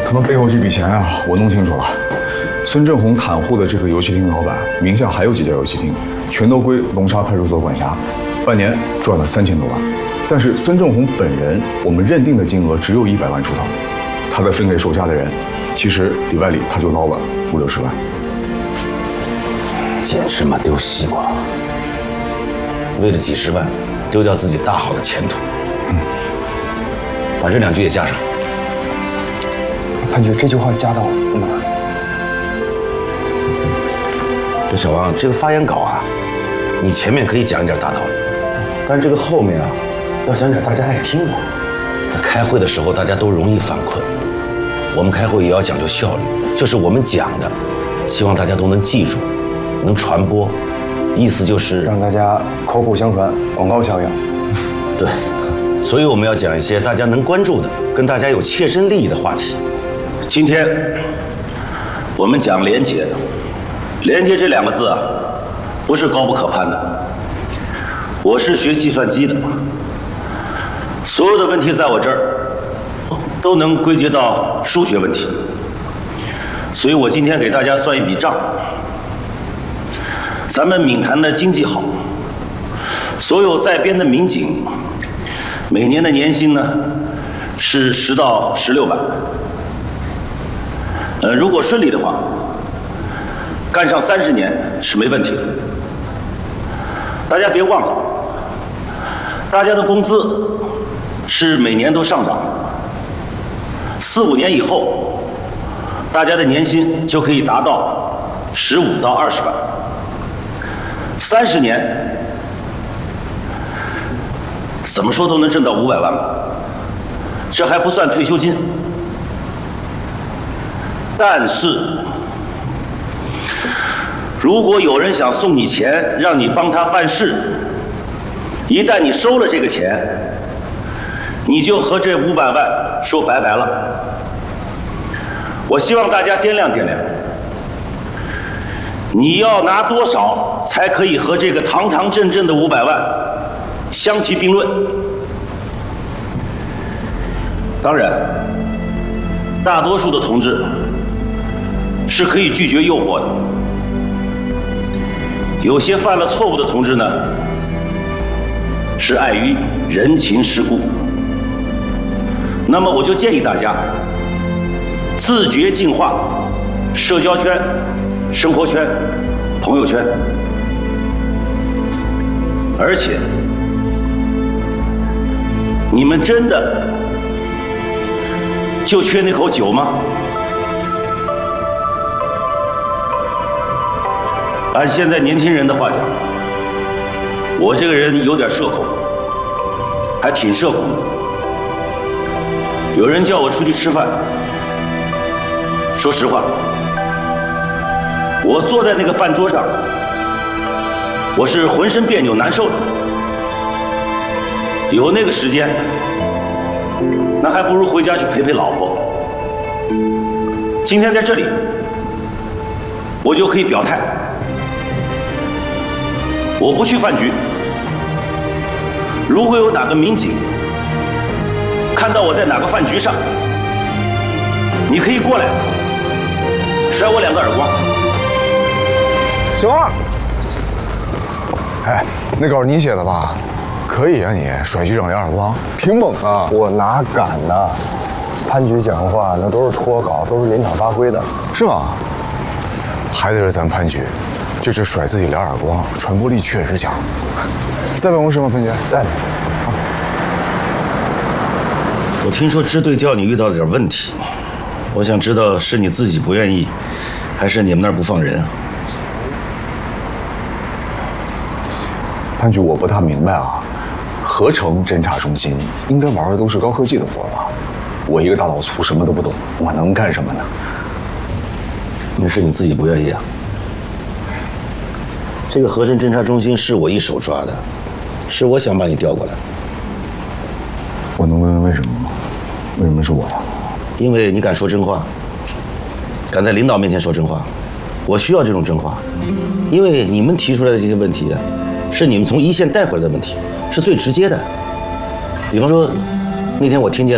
可能背后这笔钱啊，我弄清楚了。孙振宏袒护的这个游戏厅老板名下还有几家游戏厅，全都归龙沙派出所管辖，半年赚了3000多万。但是孙振宏本人，我们认定的金额只有100万出头，他再分给手下的人，其实里外里他就捞了50-60万。 捡芝麻丢西瓜，为了几十万丢掉自己大好的前途。把这2句也加上。 判决这句话加到哪儿？ 这小王，这个发言稿啊，你前面可以讲一点大道理，但是这个后面啊，要讲点大家爱听的。开会的时候大家都容易犯困，我们开会也要讲究效率，就是我们讲的，希望大家都能记住，能传播，意思就是让大家口口相传，广告效应。 对，所以我们要讲一些大家能关注的，跟大家有切身利益的话题。今天我们讲廉洁，廉洁这2个字啊，不是高不可攀的。我是学计算机的，所有的问题在我这儿都能归结到数学问题，所以我今天给大家算一笔账。咱们闽潭的经济好，所有在编的民警每年的年薪呢是10到16万。如果顺利的话，干上30年是没问题的。大家别忘了，大家的工资是每年都上涨，4、5年以后，大家的年薪就可以达到15到20万。30年，怎么说都能挣到500万吧，这还不算退休金。但是，如果有人想送你钱，让你帮他办事，一旦你收了这个钱，你就和这500万说拜拜了。我希望大家掂量掂量，你要拿多少才可以和这个堂堂正正的500万相提并论？当然，大多数的同志是可以拒绝诱惑的。有些犯了错误的同志呢，是碍于人情世故。那么我就建议大家自觉净化社交圈、生活圈、朋友圈，而且你们真的就缺那口酒吗？按现在年轻人的话讲，我这个人有点社恐，还挺社恐的。有人叫我出去吃饭，说实话，我坐在那个饭桌上，我是浑身别扭难受的。有那个时间，那还不如回家去陪陪老婆。今天在这里，我就可以表态。我不去饭局，如果有哪个民警看到我在哪个饭局上，你可以过来甩我2个耳光。 小二，哎，那稿你写的吧？可以啊你，甩局长2耳光，挺猛啊！ 我哪敢呢？潘局讲话那都是脱稿，都是临场发挥的。 是吗？还得是咱潘局。这甩自己2耳光，传播力确实强。在办公室吗，潘姐？ 在呢。 我听说支队调你遇到了点问题，我想知道是你自己不愿意，还是你们那儿不放人？ 潘局，我不大明白啊，合成侦察中心应该玩的都是高科技的活吧？我一个大老粗，什么都不懂，我能干什么呢？ 那是你自己不愿意啊。这个合成侦察中心是我一手抓的，是我想把你调过来。 我能问问为什么吗？为什么是我呀？ 因为你敢说真话，敢在领导面前说真话。我需要这种真话，因为你们提出来的这些问题，是你们从一线带回来的问题，是最直接的。比方说，那天我听见